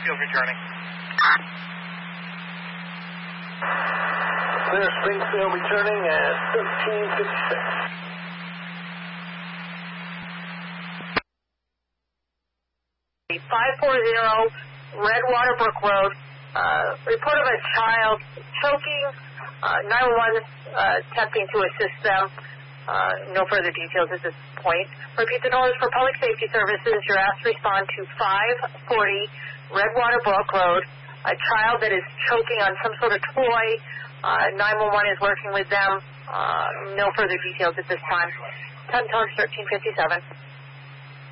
Springfield returning. Clear Springfield returning at 1356. The 540 Redwater Brook Road. Report of a child choking. 911 attempting to assist them. No further details at this point. Repeat the notice for Public Safety Services. You're asked to respond to 540 Redwater Brook Road. A child that is choking on some sort of toy. 911 is working with them. No further details at this time. Time 1357.